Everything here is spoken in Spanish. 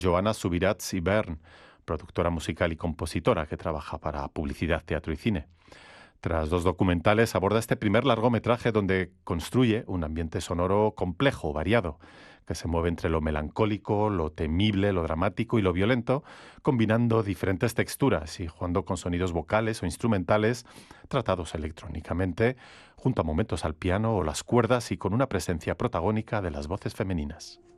Joana Subirats Ibern, productora musical y compositora que trabaja para publicidad, teatro y cine. Tras 2 documentales, aborda este primer largometraje donde construye un ambiente sonoro complejo, variado, que se mueve entre lo melancólico, lo temible, lo dramático y lo violento, combinando diferentes texturas y jugando con sonidos vocales o instrumentales tratados electrónicamente, junto a momentos al piano o las cuerdas y con una presencia protagónica de las voces femeninas.